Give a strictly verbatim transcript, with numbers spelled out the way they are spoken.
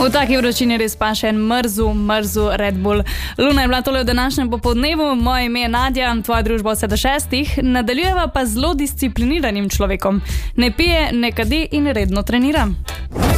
V taki vročini res pa še en mrzu, mrzu Red Bull. Luna je bila tole v današnjem popoldnevu, moje ime je Nadja, tvoja družba vse do šestih, nadaljujeva pa z zelo discipliniranim človekom. Ne pije, ne kadi in redno trenira.